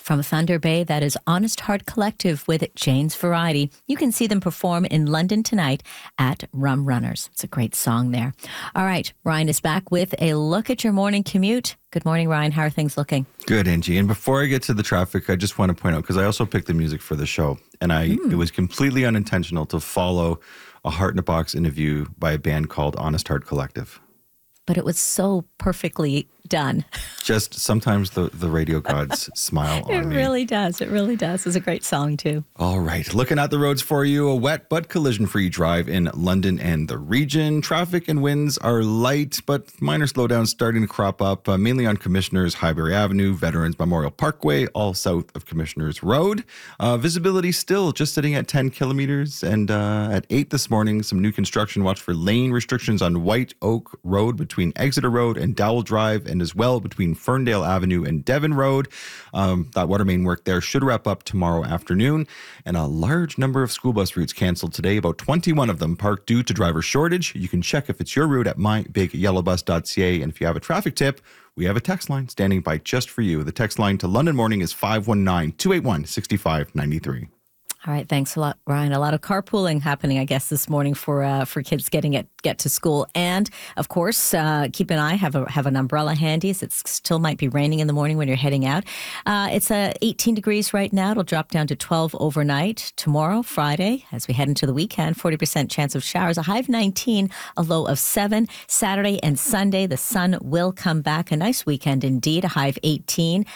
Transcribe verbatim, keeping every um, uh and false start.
From Thunder Bay, that is Honest Heart Collective with Jane's Variety. You can see them perform in London tonight at Rum Runners. It's a great song there. All right, Ryan is back with a look at your morning commute. Good morning, Ryan. How are things looking? Good, Angie. And before I get to the traffic, I just want to point out, because I also picked the music for the show, and I mm. it was completely unintentional to follow a Heart in a Box interview by a band called Honest Heart Collective. But it was so perfectly done. Just sometimes the, the radio gods smile on it me. It really does. It really does. It's a great song, too. All right. Looking at the roads for you, a wet but collision-free drive in London and the region. Traffic and winds are light, but minor slowdowns starting to crop up, uh, mainly on Commissioners Highbury Avenue, Veterans Memorial Parkway, all south of Commissioners Road. Uh, visibility still just sitting at ten kilometers. And uh, at eight this morning, some new construction. Watch for lane restrictions on White Oak Road between Exeter Road and Dowell Drive, and as well between Ferndale Avenue and Devon Road. Um, that water main work there should wrap up tomorrow afternoon. And a large number of school bus routes canceled today, about twenty-one of them parked due to driver shortage. You can check if it's your route at my big yellow bus dot c a. And if you have a traffic tip, we have a text line standing by just for you. The text line to London Morning is five one nine, two eight one, six five nine three. All right, thanks a lot, Ryan. A lot of carpooling happening, I guess, this morning for uh, for kids getting it get to school, and of course, uh, keep an eye. Have a have an umbrella handy, as it still might be raining in the morning when you're heading out. Uh, it's uh, eighteen degrees right now. It'll drop down to twelve overnight tomorrow, Friday, as we head into the weekend. Forty percent chance of showers. A high of nineteen, a low of seven. Saturday and Sunday, the sun will come back. A nice weekend indeed. A high of eighteen.